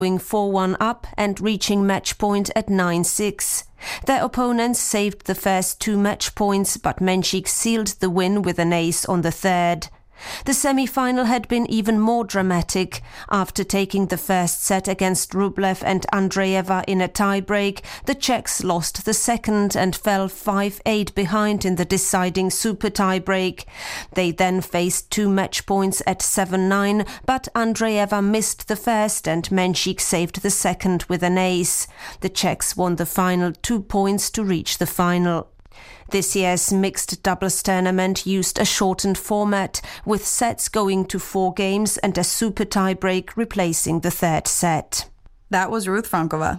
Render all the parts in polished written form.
going 4-1 up and reaching match point at 9-6. Their opponents saved the first 2 match points, but Menchik sealed the win with an ace on the third. The semi-final had been even more dramatic. After taking the first set against Rublev and Andreeva in a tie-break, the Czechs lost the second and fell 5-8 behind in the deciding super tie-break. They then faced 2 match points at 7-9, but Andreeva missed the first and Menchik saved the second with an ace. The Czechs won the final 2 points to reach the final. This year's mixed doubles tournament used a shortened format, with sets going to 4 games and a super tie-break replacing the third set. That was Ruth Frankova.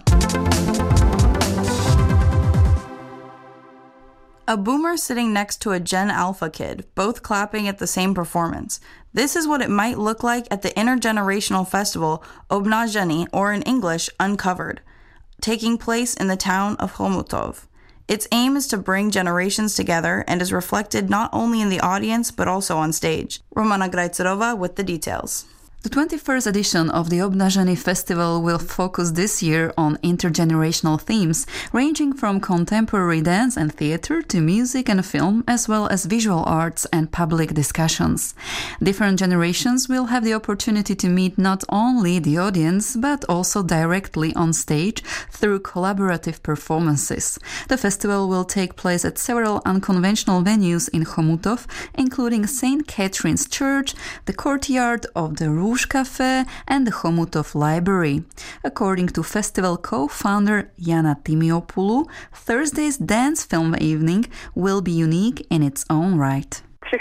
A boomer sitting next to a Gen Alpha kid, both clapping at the same performance. This is what it might look like at the intergenerational festival Obnaženi, or in English, Uncovered, taking place in the town of Chomutov. Its aim is to bring generations together and is reflected not only in the audience but also on stage. Romana Grajcerova with the details. The 21st edition of the Obnaženi Festival will focus this year on intergenerational themes, ranging from contemporary dance and theater to music and film, as well as visual arts and public discussions. Different generations will have the opportunity to meet not only the audience, but also directly on stage through collaborative performances. The festival will take place at several unconventional venues in Chomutov, including St. Catherine's Church, the courtyard of the Rouge Café and the Chomutov Library. According to festival co-founder Yana Timiopoulou, Thursday's dance film evening will be unique in its own right.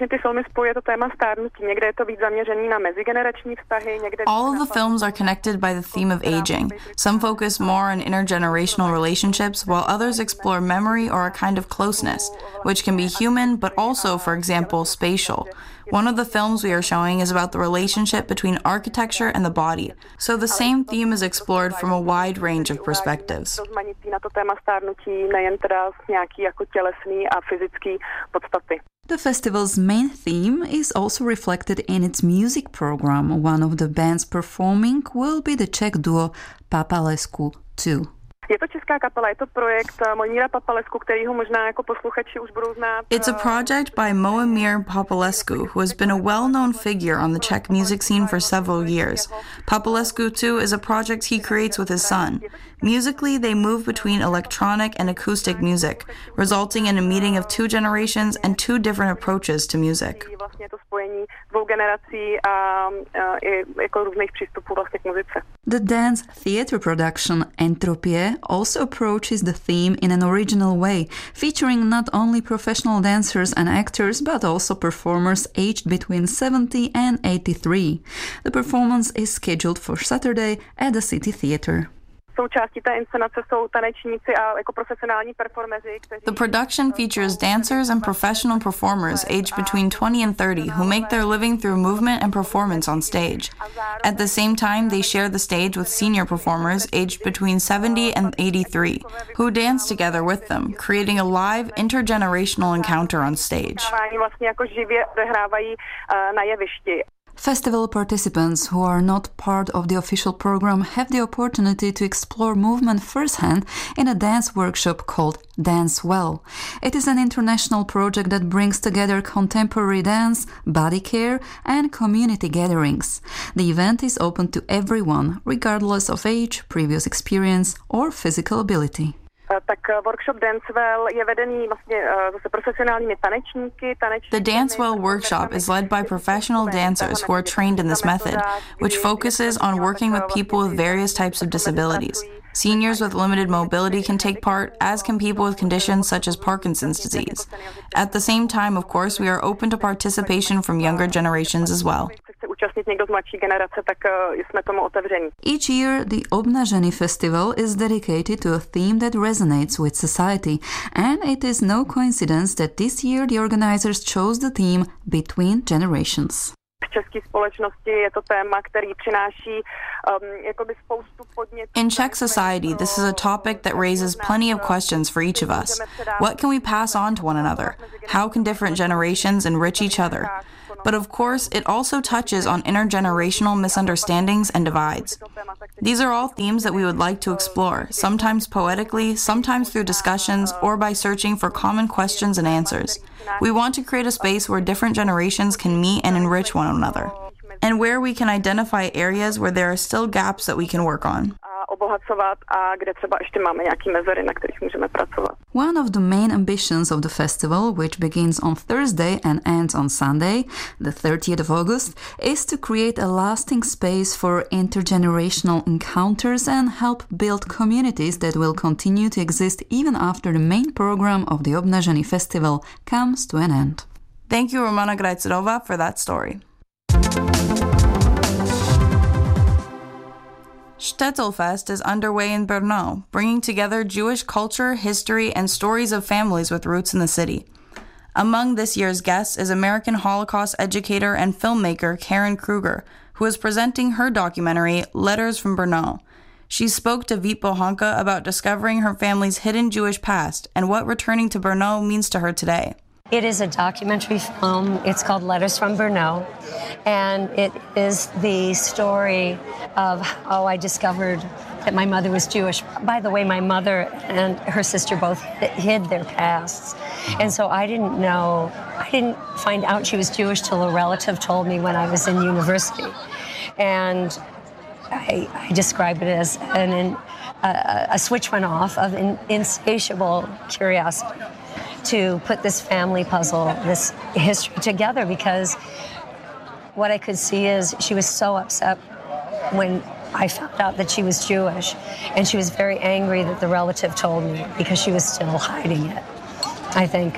All of the films are connected by the theme of aging. Some focus more on intergenerational relationships, while others explore memory or a kind of closeness, which can be human but also, for example, spatial. One of the films we are showing is about the relationship between architecture and the body, so the same theme is explored from a wide range of perspectives. The festival's main theme is also reflected in its music program. One of the bands performing will be the Czech duo Papalescu 2. It's a project by Moimir Populescu, who has been a well-known figure on the Czech music scene for several years. Populescu 2 is a project he creates with his son. Musically, they move between electronic and acoustic music, resulting in a meeting of 2 generations and 2 different approaches to music. The dance theater production Entropie also approaches the theme in an original way, featuring not only professional dancers and actors, but also performers aged between 70 and 83. The performance is scheduled for Saturday at the City Theatre. The production features dancers and professional performers aged between 20 and 30 who make their living through movement and performance on stage. At the same time, they share the stage with senior performers aged between 70 and 83 who dance together with them, creating a live intergenerational encounter on stage. Festival participants who are not part of the official program have the opportunity to explore movement firsthand in a dance workshop called Dance Well. It is an international project that brings together contemporary dance, body care, and community gatherings. The event is open to everyone, regardless of age, previous experience, or physical ability. The Dancewell workshop is led by professional dancers who are trained in this method, which focuses on working with people with various types of disabilities. Seniors with limited mobility can take part, as can people with conditions such as Parkinson's disease. At the same time, of course, we are open to participation from younger generations as well. Each year, the Obnaženi Festival is dedicated to a theme that resonates with society, and it is no coincidence that this year the organizers chose the theme Between Generations. In Czech society, this is a topic that raises plenty of questions for each of us. What can we pass on to one another? How can different generations enrich each other? But of course, it also touches on intergenerational misunderstandings and divides. These are all themes that we would like to explore, sometimes poetically, sometimes through discussions, or by searching for common questions and answers. We want to create a space where different generations can meet and enrich one another, and where we can identify areas where there are still gaps that we can work on. One of the main ambitions of the festival, which begins on Thursday and ends on Sunday, the 30th of August, is to create a lasting space for intergenerational encounters and help build communities that will continue to exist even after the main program of the Obnažení Festival comes to an end. Thank you, Romana Grajcerova, for that story. Shtetl is underway in Brno, bringing together Jewish culture, history, and stories of families with roots in the city. Among this year's guests is American Holocaust educator and filmmaker Karen Kruger, who is presenting her documentary, Letters from Brno. She spoke to Vít Bohanka about discovering her family's hidden Jewish past and what returning to Brno means to her today. It is a documentary film. It's called Letters from Brno, and it is the story of how I discovered that my mother was Jewish. By the way, my mother and her sister both hid their pasts, and so I didn't find out she was Jewish till a relative told me when I was in university, and I describe it as a switch went off of an insatiable curiosity to put this family puzzle, this history together, because what I could see is she was so upset when I found out that she was Jewish, and she was very angry that the relative told me because she was still hiding it. I think,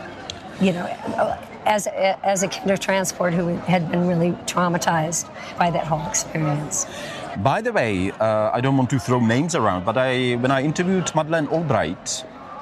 as a Kindertransport who had been really traumatized by that whole experience. By the way, I don't want to throw names around, but when I interviewed Madeleine Albright,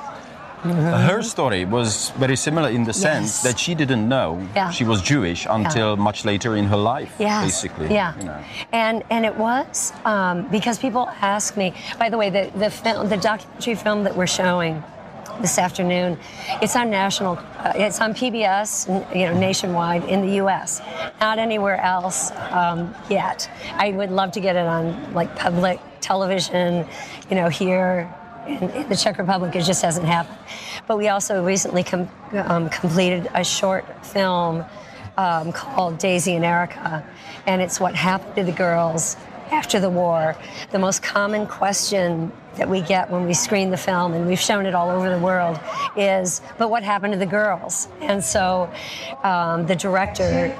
her story was very similar in the sense that she didn't know she was Jewish until much later in her life, basically. Yeah, and it was because people ask me. By the way, the documentary film that we're showing this afternoon, it's on it's on PBS, nationwide in the U.S. Not anywhere else yet. I would love to get it on public television, here. In the Czech Republic, it just hasn't happened. But we also recently completed a short film called Daisy and Erica, and it's what happened to the girls after the war. The most common question that we get when we screen the film, and we've shown it all over the world, is, but what happened to the girls? And so the director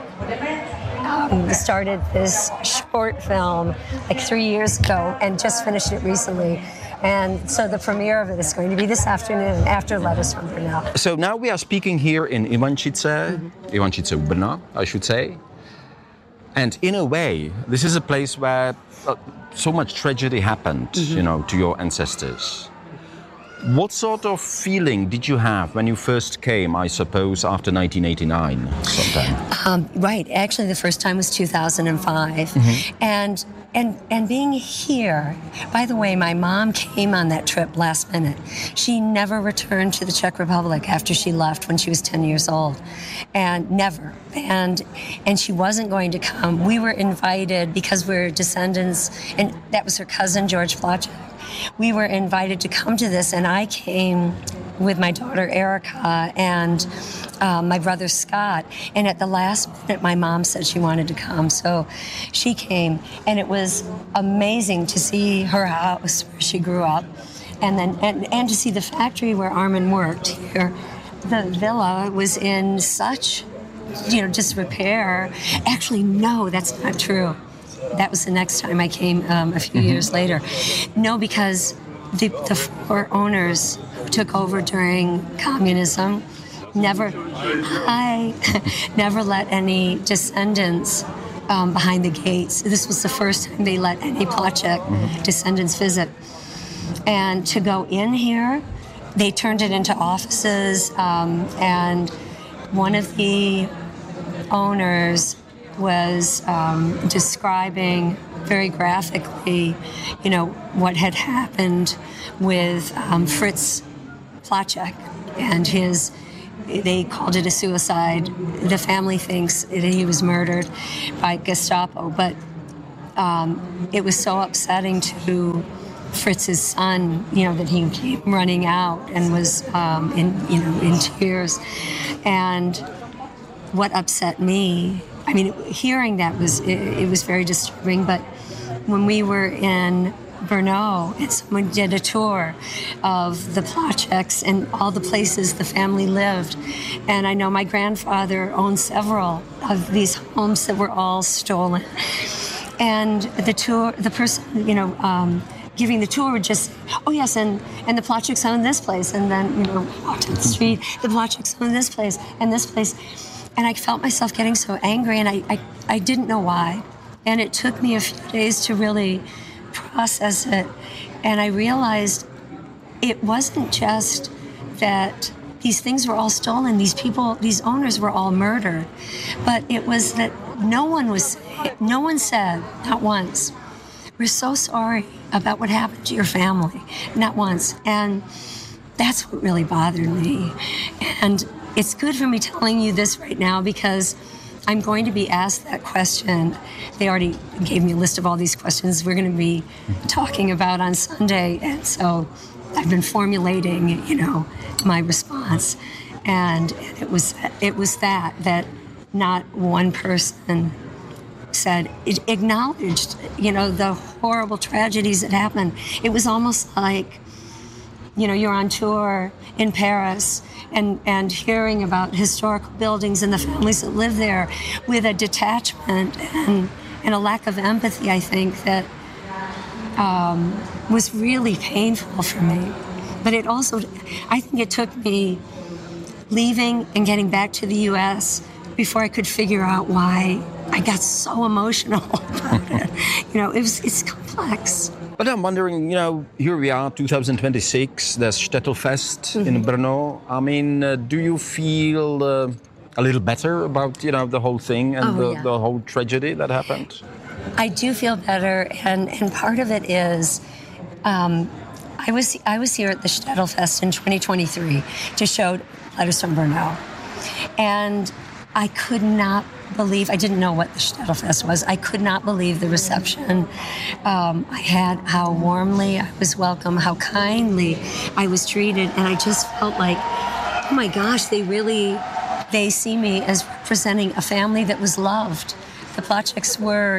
started this short film 3 years ago and just finished it recently. And so the premiere of it is going to be this afternoon after Letters from Brno. So now we are speaking here in Ivančice, Ivančice u Brna, I should say. And in a way, this is a place where so much tragedy happened, to your ancestors. What sort of feeling did you have when you first came, I suppose, after 1989 sometime? Right. Actually, the first time was 2005. And being here, by the way, my mom came on that trip last minute. She never returned to the Czech Republic after she left when she was 10 years old. And never. And she wasn't going to come. We were invited because we're descendants, and that was her cousin, George Plaček. We were invited to come to this, and I came with my daughter Erica and my brother Scott. And at the last minute, my mom said she wanted to come, so she came. And it was amazing to see her house where she grew up, and then and to see the factory where Armin worked here. The villa was in such, disrepair. Actually, no, that's not true. That was the next time I came a few years later. No, because the four owners who took over during communism never let any descendants behind the gates. This was the first time they let any Plaček descendants visit. And to go in here, they turned it into offices, and one of the owners was describing very graphically, what had happened with Fritz Plaček and they called it a suicide. The family thinks that he was murdered by Gestapo, but it was so upsetting to Fritz's son, that he came running out and was in tears. And what upset me, hearing that was very disturbing. But when we were in Brno and someone did a tour of the Placzeks and all the places the family lived, and I know my grandfather owned several of these homes that were all stolen. And the person, giving the tour would just, oh yes, and the Placzeks own this place, and then, walked down the street, the Placzeks own this place and this place. And I felt myself getting so angry, and I didn't know why. And it took me a few days to really process it. And I realized it wasn't just that these things were all stolen, these owners were all murdered, but it was that no one said, not once, we're so sorry about what happened to your family, not once. And that's what really bothered me. And it's good for me telling you this right now because I'm going to be asked that question. They already gave me a list of all these questions we're going to be talking about on Sunday. And so I've been formulating, my response. And it was that not one person said, it acknowledged, the horrible tragedies that happened. It was almost like, you're on tour in Paris and hearing about historical buildings and the families that live there with a detachment and a lack of empathy, I think, that was really painful for me. But it also, I think it took me leaving and getting back to the U.S. before I could figure out why I got so emotional about it. It's complex. But I'm wondering, here we are, 2026, there's Städtelfest in Brno. Do you feel a little better about, the whole thing and the whole tragedy that happened? I do feel better, and part of it is I was here at the Städtelfest in 2023 to show Letters from Brno. And I could not believe, I didn't know what the Städtelfest was. I could not believe the reception I had, how warmly I was welcomed, how kindly I was treated. And I just felt like, oh my gosh, they see me as representing a family that was loved. The Placzeks were,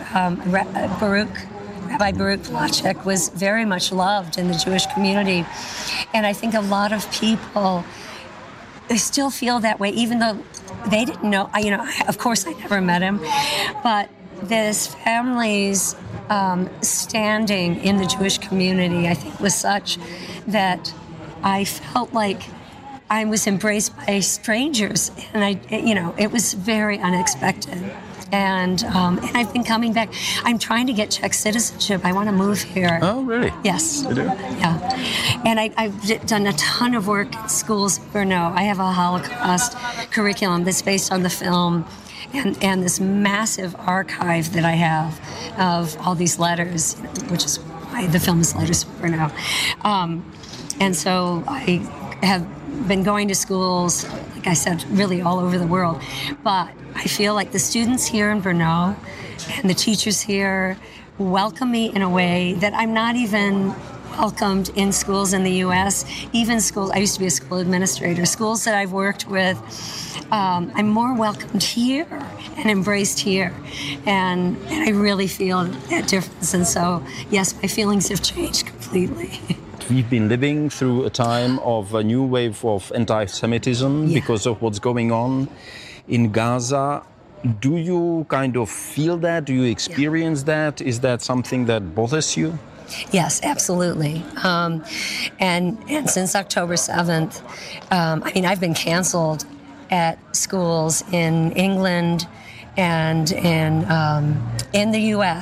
Rabbi Baruch Placzek was very much loved in the Jewish community. And I think a lot of people, they still feel that way, even though they didn't know. Of course, I never met him, but this family's standing in the Jewish community, I think, was such that I felt like I was embraced by strangers, and it was very unexpected. And I've been coming back. I'm trying to get Czech citizenship. I want to move here. Oh, really? Yes. You do? Yeah. And I've done a ton of work in schools in Brno. I have a Holocaust curriculum that's based on the film and this massive archive that I have of all these letters, which is why the film is Letters from Brno. And so I have been going to schools, like I said, really all over the world. But I feel like the students here in Brno and the teachers here welcome me in a way that I'm not even welcomed in schools in the U.S. Even schools, I used to be a school administrator, schools that I've worked with, I'm more welcomed here and embraced here. And I really feel that difference. And so, yes, my feelings have changed completely. We've been living through a time of a new wave of anti-Semitism because of what's going on in Gaza. Do you kind of feel that? Do you experience that? Is that something that bothers you? Yes, absolutely. And since October 7th, I've been canceled at schools in England and in the U.S.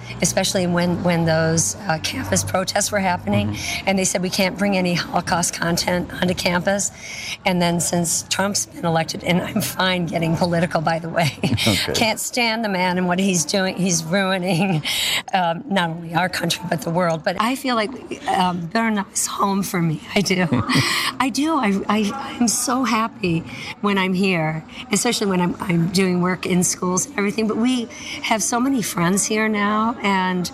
especially when those campus protests were happening, and they said we can't bring any Holocaust content onto campus. And then since Trump's been elected, and I'm fine getting political, by the way, can't stand the man and what he's doing. He's ruining not only our country but the world. But I feel like Brno is home for me. I do. I do. I'm so happy when I'm here, especially when I'm doing work in schools and everything. But we have so many friends here now, and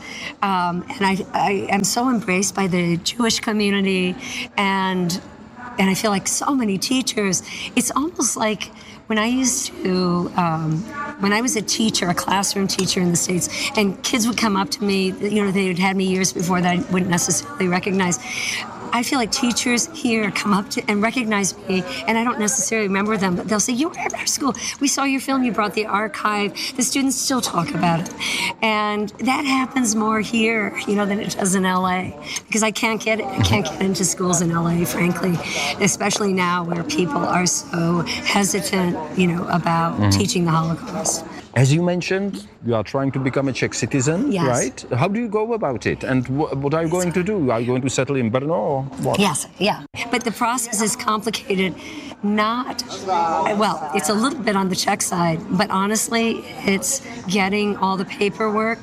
I am so embraced by the Jewish community, and I feel like so many teachers. It's almost like when I used to, when I was a teacher, a classroom teacher in the States, and kids would come up to me, they had had me years before that I wouldn't necessarily recognize. I feel like teachers here come up to and recognize me, and I don't necessarily remember them, but they'll say, "You were at our school. We saw your film. You brought the archive." The students still talk about it, and that happens more here, than it does in LA, because I can't get into schools in LA, frankly, especially now where people are so hesitant, about teaching the Holocaust. As you mentioned, you are trying to become a Czech citizen, yes. right? How do you go about it? And what are you going to do? Are you going to settle in Brno or what? Yes, yeah. But the process is complicated. It's a little bit on the Czech side, but honestly, it's getting all the paperwork.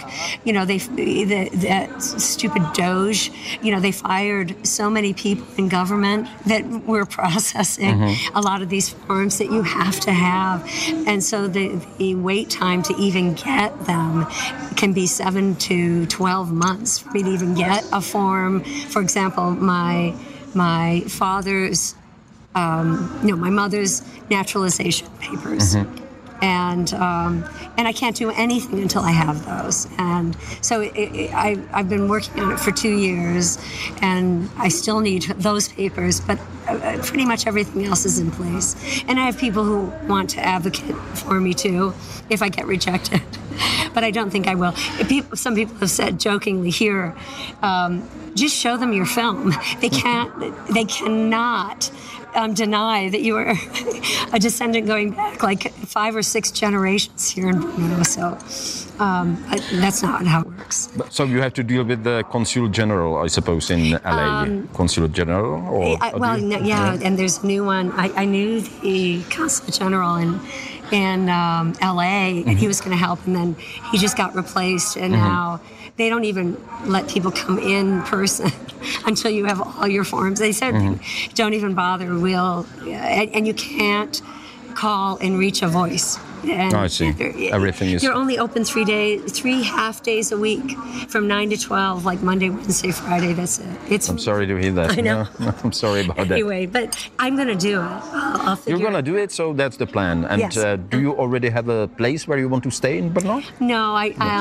That stupid Doge, they fired so many people in government that we're processing a lot of these forms that you have to have. And so the wait time to even get them can be 7 to 12 months for me to even get a form. For example, my father's my mother's naturalization papers. And I can't do anything until I have those. And so I've been working on it for 2 years, and I still need those papers, but pretty much everything else is in place. And I have people who want to advocate for me too, if I get rejected. But I don't think I will. Some people have said jokingly here, just show them your film. They cannot deny that you were a descendant going back like 5 or 6 generations here in Brno. So that's not how it works. So you have to deal with the Consul General, I suppose, in LA. Consul General? And there's a new one. I knew the Consul General in LA, and he was going to help, and then he just got replaced, and now they don't even let people come in person until you have all your forms. They said, don't even bother. And you can't call and reach a voice. And I see. Everything is... They're only open 3 half days a week, from 9 to 12, like Monday, Wednesday, Friday. That's it. I'm sorry to hear that. I know. No, I'm sorry about that. Anyway, but I'm going to do it. I'll figure You're going to do it, so that's the plan. And yes. Do you already have a place where you want to stay in Brno? No,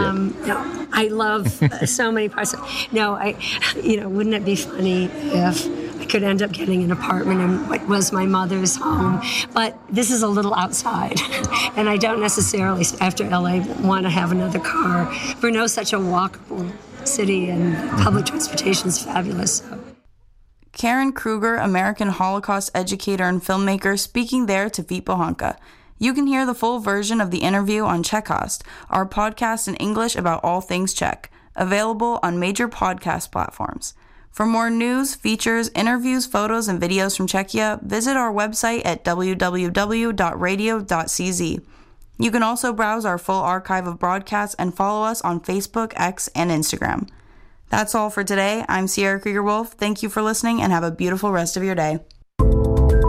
I love so many parts. Wouldn't it be funny if I could end up getting an apartment in what was my mother's home? But this is a little outside, and I don't necessarily, after LA, want to have another car. Brno's such a walkable city, and public transportation is fabulous. So. Karen Kruger, American Holocaust educator and filmmaker, speaking there to Vít Bohanka. You can hear the full version of the interview on Czechcast, our podcast in English about all things Czech, available on major podcast platforms. For more news, features, interviews, photos, and videos from Czechia, visit our website at www.radio.cz. You can also browse our full archive of broadcasts and follow us on Facebook, X, and Instagram. That's all for today. I'm Sierra Krieger-Wolf. Thank you for listening, and have a beautiful rest of your day.